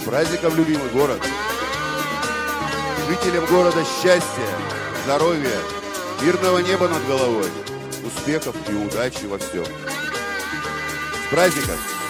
праздником, любимый город! Жителям города счастья, здоровья, мирного неба над головой, успехов и удачи во всем. С праздником!